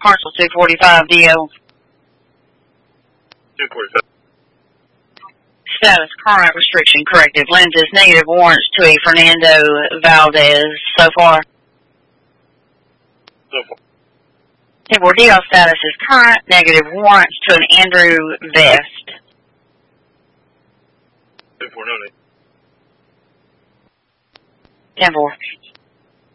Parcel 245 DO. 245. Status current restriction corrected. Lenses negative warrants to a Fernando Valdez so far. So far. 10-4 DL status is current. Negative warrants to an Andrew Vest. 2-4, no need. 10-4.